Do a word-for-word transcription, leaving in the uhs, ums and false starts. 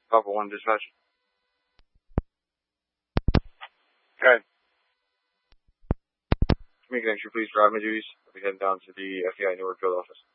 Papa one dispatch. Okay. Make an entry, please. Drive my duties. I'll be heading down to the F B I Newark field office.